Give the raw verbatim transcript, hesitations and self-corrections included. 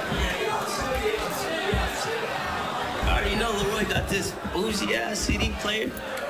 I already know Leroy got this bougie ass C D player.